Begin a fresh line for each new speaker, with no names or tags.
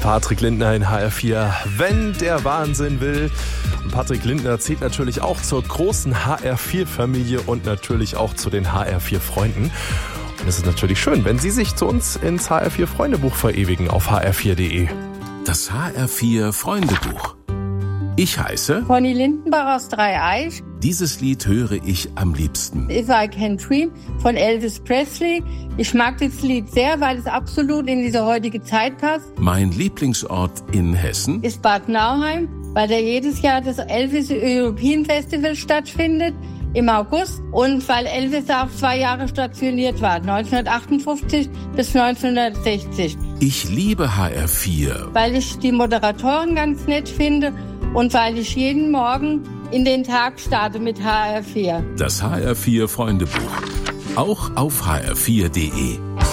Patrick Lindner in HR4, wenn der Wahnsinn will. Und Patrick Lindner zählt natürlich auch zur großen HR4-Familie und natürlich auch zu den HR4-Freunden. Und es ist natürlich schön, wenn Sie sich zu uns ins HR4-Freundebuch verewigen auf hr4.de.
Das HR4-Freundebuch. Ich heiße
Conny Lindenbach aus Dreieich.
Dieses Lied höre ich am liebsten.
If I Can Dream von Elvis Presley. Ich mag das Lied sehr, weil es absolut in diese heutige Zeit passt.
Mein Lieblingsort in Hessen
Ist Bad Nauheim, weil da jedes Jahr das Elvis European Festival stattfindet im August und weil Elvis auch 2 Jahre stationiert war, 1958 bis 1960.
Ich liebe HR4.
Weil ich die Moderatoren ganz nett finde und weil ich jeden Morgen in den Tag starte mit HR4.
Das HR4 Freundebuch. Auch auf hr4.de.